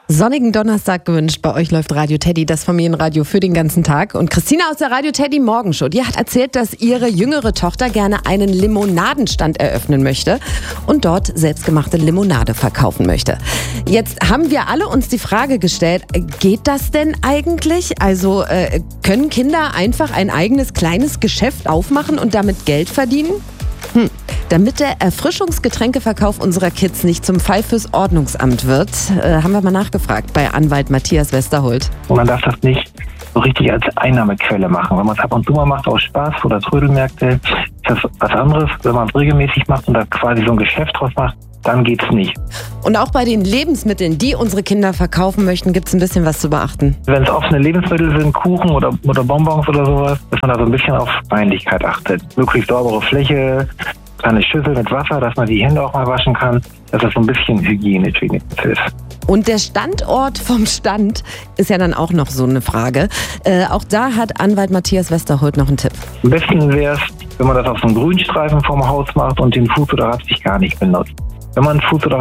Sonnigen Donnerstag gewünscht. Bei euch läuft Radio Teddy, das Familienradio für den ganzen Tag. Und Christina aus der Radio Teddy Morgenshow, die hat erzählt, dass ihre jüngere Tochter gerne einen Limonadenstand eröffnen möchte und dort selbstgemachte Limonade verkaufen möchte. Jetzt haben wir alle uns die Frage gestellt, geht das denn eigentlich? Also können Kinder einfach ein eigenes kleines Geschäft aufmachen und damit Geld verdienen? Damit der Erfrischungsgetränkeverkauf unserer Kids nicht zum Fall fürs Ordnungsamt wird, haben wir mal nachgefragt bei Anwalt Matthias Westerholt. Und man darf das nicht so richtig als Einnahmequelle machen. Wenn man es ab und zu mal macht aus Spaß oder Trödelmärkte, ist das was anderes. Wenn man es regelmäßig macht und da quasi so ein Geschäft draus macht, dann geht's nicht. Und auch bei den Lebensmitteln, die unsere Kinder verkaufen möchten, gibt es ein bisschen was zu beachten. Wenn es offene Lebensmittel sind, Kuchen oder Bonbons oder sowas, dass man da so ein bisschen auf Reinlichkeit achtet. Möglichst saubere Fläche, eine Schüssel mit Wasser, dass man die Hände auch mal waschen kann, dass das so ein bisschen hygienisch wenigstens ist. Und der Standort vom Stand ist ja dann auch noch so eine Frage. Auch da hat Anwalt Matthias Westerholt noch einen Tipp. Am besten wäre es, wenn man das auf so einem Grünstreifen vorm Haus macht und den Fuß- oder Radweg gar nicht benutzt. Wenn man einen Fuß- oder